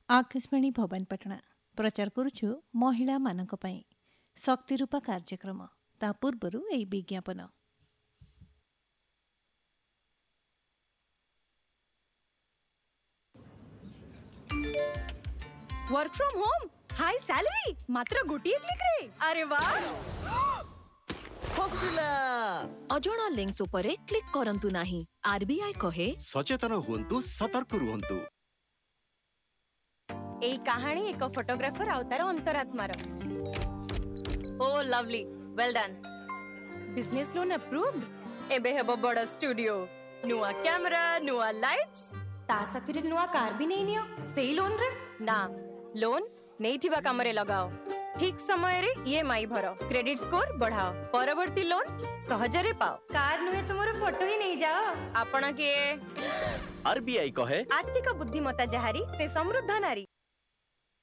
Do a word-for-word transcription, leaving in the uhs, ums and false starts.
आकाशवाणी भवानीपाटना प्रचार करुछु महिला मानक पई शक्ति रूपा कार्यक्रम ता पूर्वरु एई विज्ञापन। Work from home high salary मात्र गोटिए क्लिक रे। अरे वाह फसिला अजणा लिंक्स उपरे क्लिक करंतु नाही। आरबीआई कहे सचेतन हुंतु सतर्क रुहंतु। एई कहानी एक फोटोग्राफर अवतार अंतरात्मार। Oh lovely well done. Business loan approved. एबे हेबो बड़ स्टूडियो नुआ कैमरा नुआ लाइट्स ता साथी रे नुआ कार भी नहीं नियो सेही लोन रे ना लोन नहीं थिबा कामरे लगाओ ठीक समय रे ईएमआई भरो क्रेडिट स्कोर बढ़ाओ परवर्ती लोन सहजरे पाओ। कार नुहे तुमरो फोटो ही नहीं जाओ आपण के। आरबीआई कहे आर्थिक बुद्धिमत्ता जहारी से समृद्ध नारी।